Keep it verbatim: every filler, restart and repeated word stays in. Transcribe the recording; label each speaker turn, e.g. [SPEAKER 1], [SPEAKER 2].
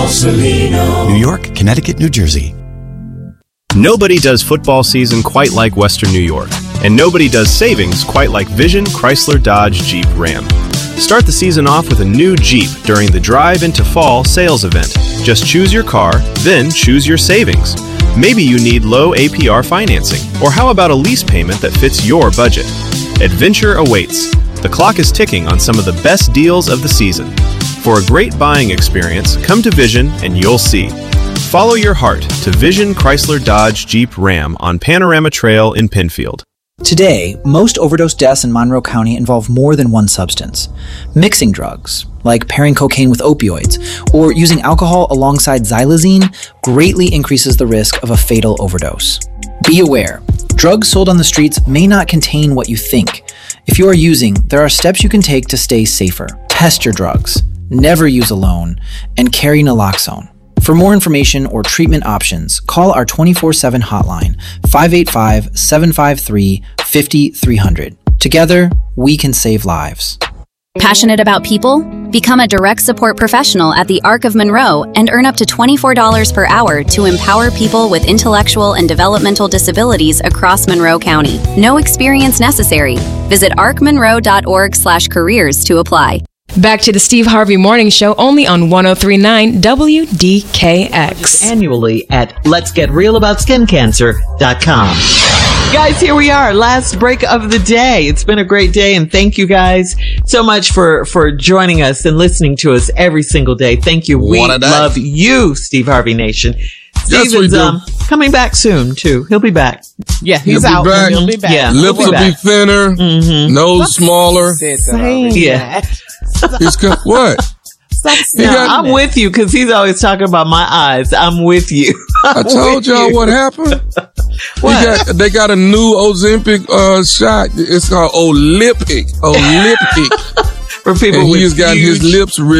[SPEAKER 1] Borsalino.
[SPEAKER 2] New York, Connecticut, New Jersey.
[SPEAKER 3] Nobody does football season quite like Western New York, and nobody does savings quite like Vision Chrysler Dodge Jeep Ram. Start the season off with a new Jeep during the Drive into Fall sales event. Just choose your car, then choose your savings. Maybe you need low A P R financing, or how about a lease payment that fits your budget? Adventure awaits. The clock is ticking on some of the best deals of the season. For a great buying experience, come to Vision and you'll see. Follow your heart to Vision Chrysler Dodge Jeep Ram on Panorama Trail in Penfield.
[SPEAKER 4] Today, most overdose deaths in Monroe County involve more than one substance. Mixing drugs, like pairing cocaine with opioids, or using alcohol alongside xylazine, greatly increases the risk of a fatal overdose. Be aware, drugs sold on the streets may not contain what you think. If you are using, there are steps you can take to stay safer. Test your drugs, never use alone, and carry naloxone. For more information or treatment options, call our twenty-four seven hotline, five eight five, seven five three, five three zero zero. Together, we can save lives.
[SPEAKER 5] Passionate about people? Become a direct support professional at the Arc of Monroe and earn up to twenty-four dollars per hour to empower people with intellectual and developmental disabilities across Monroe County. No experience necessary. Visit arc monroe dot org slash careers to apply.
[SPEAKER 6] Back to the Steve Harvey Morning Show, only on one oh three point nine W D K X.
[SPEAKER 7] Annually at lets get real about skin cancer dot com. Guys, here we are, last break of the day. It's been a great day, and thank you guys so much for, for joining us and listening to us every single day. Thank you. We love you, Steve Harvey Nation.
[SPEAKER 8] Yes, we
[SPEAKER 7] Steven's
[SPEAKER 8] do.
[SPEAKER 7] um, coming back soon, too. He'll be back.
[SPEAKER 9] Yeah, he's
[SPEAKER 8] He'll be
[SPEAKER 9] out.
[SPEAKER 8] back.
[SPEAKER 9] He'll be back.
[SPEAKER 7] Yeah,
[SPEAKER 8] Lips
[SPEAKER 7] he'll
[SPEAKER 8] will
[SPEAKER 7] be
[SPEAKER 8] be
[SPEAKER 7] back.
[SPEAKER 8] thinner,
[SPEAKER 7] Mm-hmm.
[SPEAKER 8] nose smaller.
[SPEAKER 7] Yeah.
[SPEAKER 8] He's co- what? He
[SPEAKER 7] No,
[SPEAKER 8] got-
[SPEAKER 7] I'm with you because he's always talking about my eyes. I'm with you.
[SPEAKER 8] I
[SPEAKER 7] I'm
[SPEAKER 8] told
[SPEAKER 7] with
[SPEAKER 8] y'all
[SPEAKER 7] you.
[SPEAKER 8] what happened.
[SPEAKER 7] What?
[SPEAKER 8] He got, they got a new Ozempic uh, shot. It's called Olympic. Olympic.
[SPEAKER 7] For people
[SPEAKER 8] and
[SPEAKER 7] with
[SPEAKER 8] he's got his
[SPEAKER 7] huge-
[SPEAKER 8] lips really